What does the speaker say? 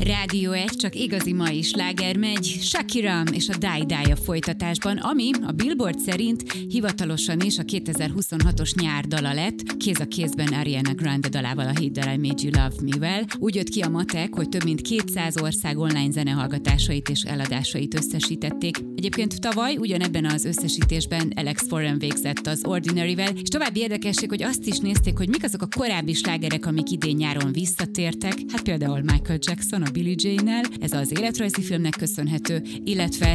Rádió 1, csak igazi mai sláger megy, Shakira és a Die Die a folytatásban, ami a Billboard szerint hivatalosan is a 2026-os nyárdala lett, kéz a kézben Ariana Grande dalával, a Hate That I Made You Love Me-vel. Úgy jött ki a matek, hogy több mint 200 ország online zenehallgatásait és eladásait összesítették. Egyébként tavaly ugyanebben az összesítésben Alex Warren végzett az Ordinary-vel, és további érdekesség, hogy azt is nézték, hogy mik azok a korábbi slágerek, amik idén nyáron visszatértek, hát például Michael Jackson a Billie Jean-nel, ez az életrajzi filmnek köszönhető, illetve